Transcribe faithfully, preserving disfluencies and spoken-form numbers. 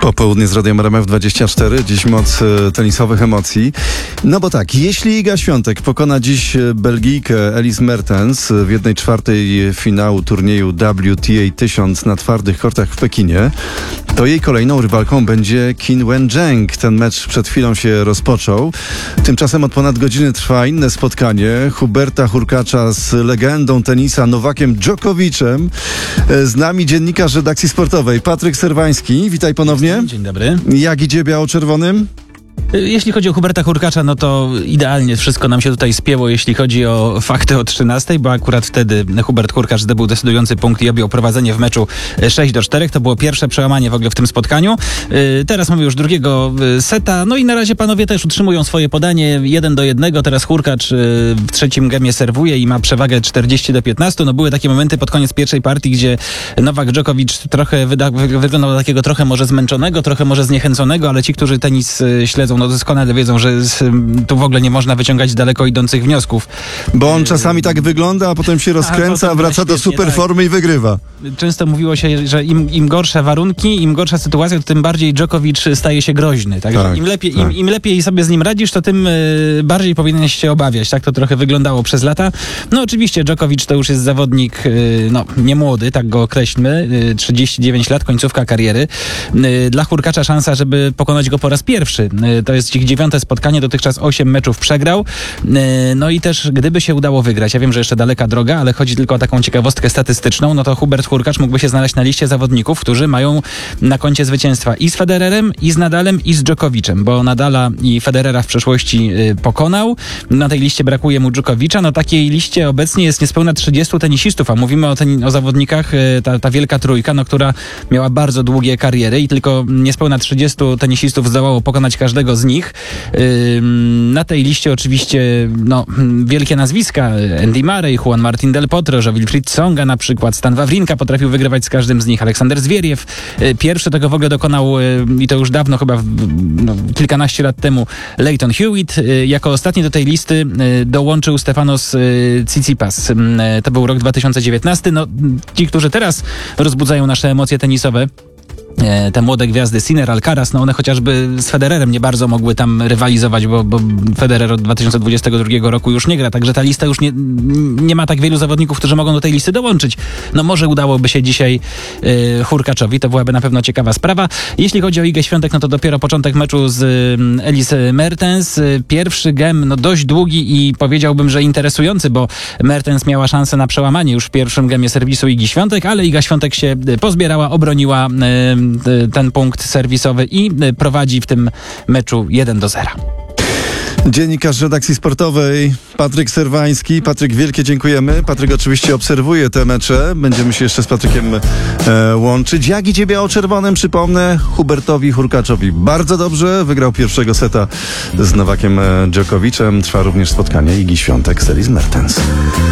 Popołudnie z Radiem R M F dwadzieścia cztery, dziś moc e, tenisowych emocji. No bo tak, jeśli Iga Świątek pokona dziś Belgijkę Elise Mertens w jednej czwartej finału turnieju W T A tysiąc na twardych kortach w Pekinie, to jej kolejną rywalką będzie Qin Wenzheng. Ten mecz przed chwilą się rozpoczął. Tymczasem od ponad godziny trwa inne spotkanie Huberta Hurkacza z legendą tenisa Nowakiem Dżokowiczem. Z nami dziennikarz redakcji sportowej Patryk Serwański. Witaj ponownie. Dzień dobry. Jak idzie biało-czerwonym? Jeśli chodzi o Huberta Hurkacza, no to idealnie wszystko nam się tutaj spięło, jeśli chodzi o fakty o trzynastej, bo akurat wtedy Hubert Hurkacz zdobył decydujący punkt i objął prowadzenie w meczu sześć do czterech. To było pierwsze przełamanie w ogóle w tym spotkaniu. Teraz mamy już drugiego seta, no i na razie panowie też utrzymują swoje podanie jeden do jednego. Teraz Hurkacz w trzecim gemie serwuje i ma przewagę czterdzieści do piętnastu. No były takie momenty pod koniec pierwszej partii, gdzie Nowak Dżokowicz trochę wyda- wyglądał na takiego trochę może zmęczonego, trochę może zniechęconego, ale ci, którzy tenis śledzą, no doskonale wiedzą, że z, tu w ogóle nie można wyciągać daleko idących wniosków. Bo on czasami tak wygląda, a potem się rozkręca, a wraca do super formy tak. i wygrywa. Często mówiło się, że im, im gorsze warunki, im gorsza sytuacja, to tym bardziej Dżokowicz staje się groźny. Także tak, im, lepiej, tak. im, im lepiej sobie z nim radzisz, to tym y, bardziej powinieneś się obawiać. Tak to trochę wyglądało przez lata. No oczywiście Dżokowicz to już jest zawodnik y, no, nie młody, tak go określmy. Y, trzydzieści dziewięć lat, końcówka kariery. Y, dla Hurkacza szansa, żeby pokonać go po raz pierwszy. Y, to jest ich dziewiąte spotkanie, dotychczas osiem meczów przegrał. No i też gdyby się udało wygrać, ja wiem, że jeszcze daleka droga, ale chodzi tylko o taką ciekawostkę statystyczną, no to Hubert Hurkacz mógłby się znaleźć na liście zawodników, którzy mają na koncie zwycięstwa i z Federerem, i z Nadalem, i z Dżokowiczem, bo Nadala i Federera w przeszłości pokonał. Na tej liście brakuje mu Dżokowicza. No takiej liście obecnie jest niespełna trzydziestu tenisistów, a mówimy o, ten, o zawodnikach, ta, ta wielka trójka, no, która miała bardzo długie kariery i tylko niespełna trzydziestu tenisistów zdołało pokonać każdego z nich. Na tej liście oczywiście no, wielkie nazwiska. Andy Murray, Juan Martín del Potro, Wilfried Tsonga na przykład, Stan Wawrinka potrafił wygrywać z każdym z nich, Aleksander Zwieriew. Pierwszy tego w ogóle dokonał i to już dawno, chyba no, kilkanaście lat temu, Lleyton Hewitt. Jako ostatni do tej listy dołączył Stefanos Tsitsipas. To był rok dwa tysiące dziewiętnasty. No, ci, którzy teraz rozbudzają nasze emocje tenisowe, te młode gwiazdy Sinner, Alcaraz, no one chociażby z Federerem nie bardzo mogły tam rywalizować, bo, bo Federer od dwa tysiące dwudziestego drugiego roku już nie gra, także ta lista już nie, nie ma tak wielu zawodników, którzy mogą do tej listy dołączyć. No może udałoby się dzisiaj y, Hurkaczowi, to byłaby na pewno ciekawa sprawa. Jeśli chodzi o Igę Świątek, no to dopiero początek meczu z y, Elise Mertens. Pierwszy gem, no dość długi i powiedziałbym, że interesujący, bo Mertens miała szansę na przełamanie już w pierwszym gemie serwisu Igi Świątek, ale Iga Świątek się pozbierała, obroniła y, ten punkt serwisowy i prowadzi w tym meczu jeden do zera. Dziennikarz redakcji sportowej Patryk Serwański. Patryk, wielkie dziękujemy. Patryk oczywiście obserwuje te mecze. Będziemy się jeszcze z Patrykiem e, łączyć. Jak idzie biało-czerwonym? Przypomnę, Hubertowi Hurkaczowi bardzo dobrze. Wygrał pierwszego seta z Nowakiem Dżokowiczem. Trwa również spotkanie Igi Świątek z Elise Mertens.